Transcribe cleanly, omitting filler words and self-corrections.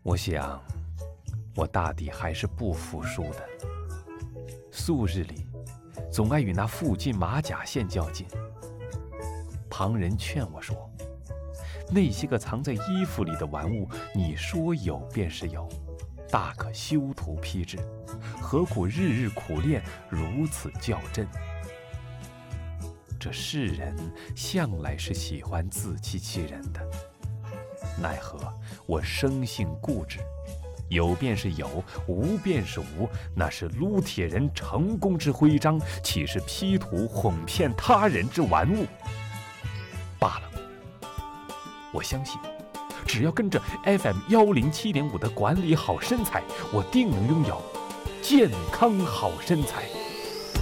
我想，我大抵还是不服输的。素日里，总爱与那附近马甲线较劲。旁人劝我说，那些个藏在衣服里的玩物，你说有便是有，大可修图批之，何苦日日苦练，如此较真？这世人向来是喜欢自欺欺人的，奈何我生性固执，有便是有，无便是无，那是撸铁人成功之徽章，岂是 P 图哄骗他人之玩物？罢了，我相信，只要跟着 FM107.5的管理好身材，我定能拥有健康好身材。